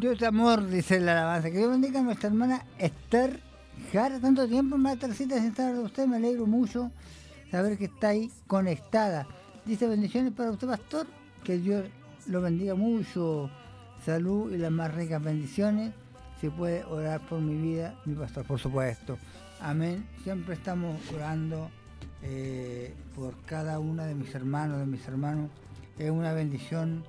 Dios de amor, dice la alabanza. Que Dios bendiga a nuestra hermana Esther Jara. Tanto tiempo, hermana Tercita, sin saber de usted. Me alegro mucho saber que está ahí conectada. Dice, bendiciones para usted, pastor. Que Dios lo bendiga mucho. Salud y las más ricas bendiciones. Si puede orar por mi vida, mi pastor, por supuesto. Amén. Siempre estamos orando por cada una de mis hermanos. Es una bendición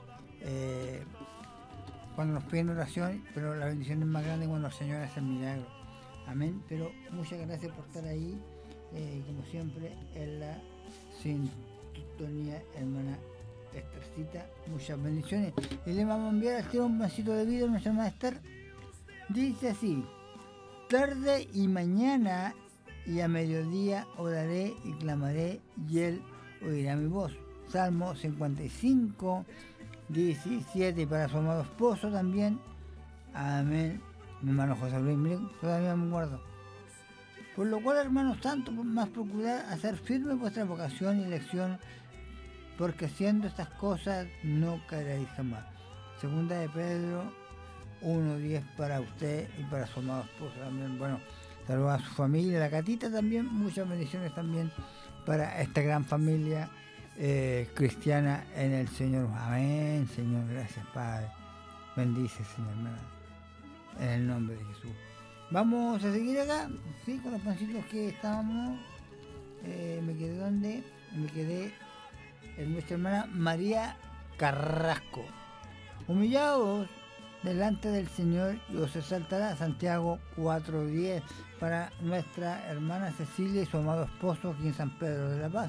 cuando nos piden oración, pero la bendición es más grande cuando el Señor hace el milagro. Amén. Pero muchas gracias por estar ahí, como siempre, en la sintonía, hermana Esthercita. Muchas bendiciones. Y le vamos a enviar al tiro un vasito de vida a nuestra hermana Esther. Dice así: tarde y mañana y a mediodía oraré y clamaré, y él oirá mi voz. Salmo 55, 17, y para su amado esposo también. Amén. Mi hermano José Luis, miren, todavía me guardo. Por lo cual, hermanos santos, más procurad hacer firme vuestra vocación y elección, porque haciendo estas cosas no caeréis jamás. Segunda de Pedro 1:10 para usted y para su amado esposo también. Bueno, saludos a su familia, la Catita también. Muchas bendiciones también para esta gran familia cristiana en el Señor. Amén, Señor. Gracias, Padre. Bendice, Señor, hermana, en el nombre de Jesús. Vamos a seguir acá, sí, con los pancitos que estábamos. Me quedé en nuestra hermana María Carrasco. Humillados delante del Señor y os exaltará. Santiago 4:10 para nuestra hermana Cecilia y su amado esposo aquí en San Pedro de la Paz.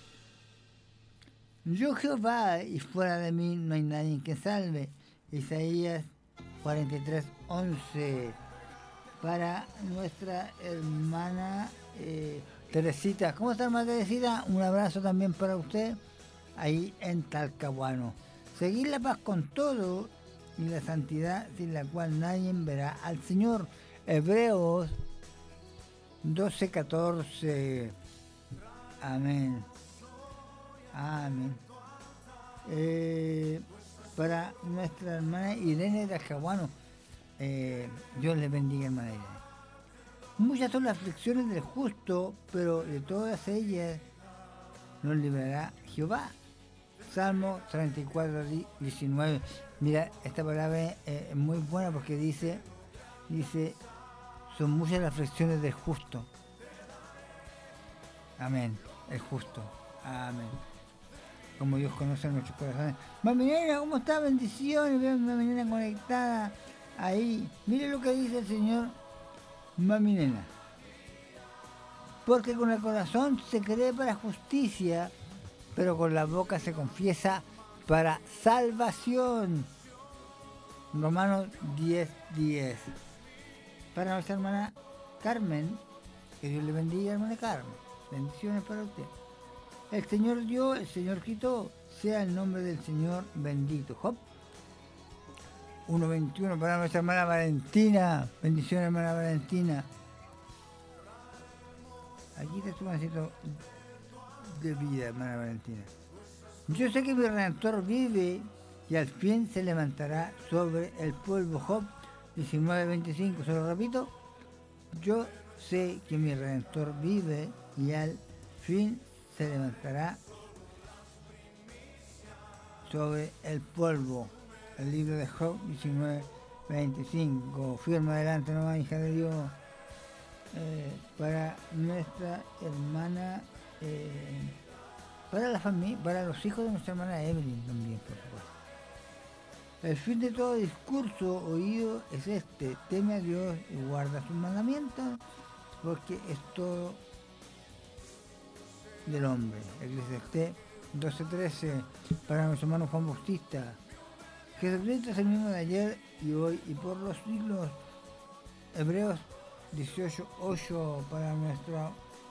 Yo Jehová, y fuera de mí no hay nadie que salve. Isaías 43:11 para nuestra hermana Teresita. ¿Cómo está, hermana Teresita? Un abrazo también para usted ahí en Talcahuano. Seguir la paz con todo y la santidad sin la cual nadie verá al Señor. Hebreos 12:14. Amén. Amén. Para nuestra hermana Irene de Talcahuano, Dios le bendiga, hermana Irene. Muchas son las aflicciones del justo, pero de todas ellas nos librará Jehová. Salmo 34:19. Mira, esta palabra es muy buena porque dice, son muchas las aflicciones del justo. Amén, el justo. Amén. Como Dios conoce nuestros corazones. Mami nena, ¿cómo está? Bendiciones. Vean, mami nena conectada ahí. Mire lo que dice el Señor. Mami nena. Porque con el corazón se cree para justicia, pero con la boca se confiesa para salvación. Romanos 10:10. Para nuestra hermana Carmen, que Dios le bendiga, hermana Carmen. Bendiciones para usted. El Señor dio, el Señor quitó, sea el nombre del Señor bendito. Job 1:21 para nuestra hermana Valentina. Bendiciones, hermana Valentina. Aquí te estoy un vasito de vida, hermana Valentina. Yo sé que mi Redentor vive y al fin se levantará sobre el polvo. Job 19:25. Se lo repito. Yo sé que mi Redentor vive y al fin se levantará sobre el polvo. El libro de Job 19:25. Firma adelante nomás, hija de Dios. Para nuestra hermana, para la familia, para los hijos de nuestra hermana Evelyn también, por supuesto. El fin de todo discurso oído es este: teme a Dios y guarda sus mandamientos, porque es todo del hombre. Eclesiastés 12:13 para nuestro hermano Juan Bautista. Jesucristo es el mismo de ayer y hoy y por los siglos. Hebreos 18:8 para nuestro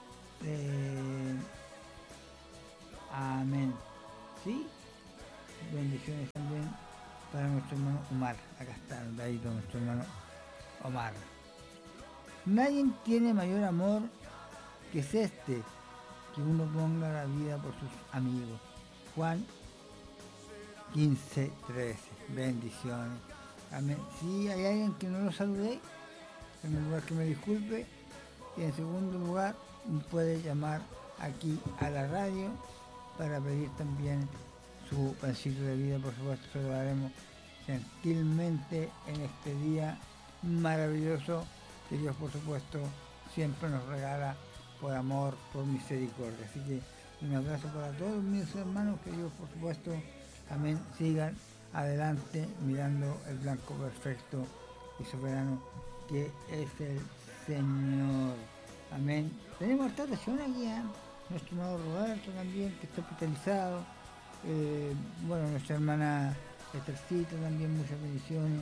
amén. ¿Sí? Bendiciones también para nuestro hermano Omar. Acá está el dadito nuestro hermano Omar. Nadie tiene mayor amor que es este, que uno ponga la vida por sus amigos. Juan 15:13. Bendiciones. Amén. Si hay alguien que no lo saludé, en primer lugar que me disculpe, y en segundo lugar puede llamar aquí a la radio para pedir también su pancito de vida. Por supuesto se lo daremos gentilmente en este día maravilloso que Dios, por supuesto, siempre nos regala por amor, por misericordia. Así que un abrazo para todos mis hermanos, que Dios, por supuesto, amén, sigan adelante mirando el blanco perfecto y soberano que es el Señor. Amén. Tenemos esta oración aquí, nuestro hermano Roberto también, que está hospitalizado. Bueno, nuestra hermana Estercita también, muchas bendiciones.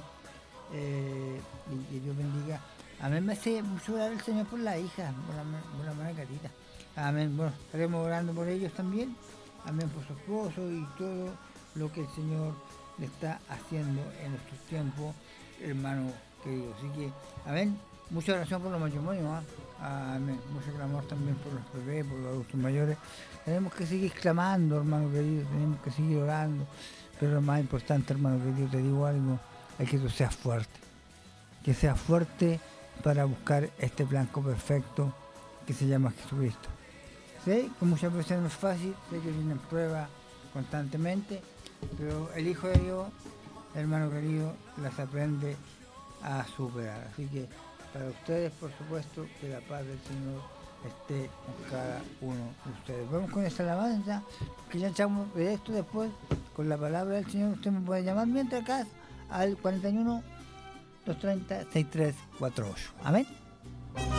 Y que Dios bendiga. Amén. Me hace mucho orar el Señor por la hija, por la hermana Catita. Amén. Bueno, estaremos orando por ellos también. Amén, por su esposo y todo lo que el Señor le está haciendo en estos tiempos, hermano querido. Así que, amén. Mucha oración por los matrimonios, amén. Mucho clamor también por los bebés, por los adultos mayores. Tenemos que seguir clamando, hermano querido, tenemos que seguir orando. Pero lo más importante, hermano querido, te digo algo, es que tú seas fuerte. Que seas fuerte para buscar este blanco perfecto que se llama Jesucristo. Sé que muchas veces no es fácil, sé que vienen pruebas constantemente, pero el Hijo de Dios, hermano querido, las aprende a superar. Así que para ustedes, por supuesto, que la paz del Señor esté con cada uno de ustedes. Vamos con esta alabanza, que ya echamos de esto después, con la palabra del Señor. Usted me puede llamar mientras acá al 41 230 6348. Amén.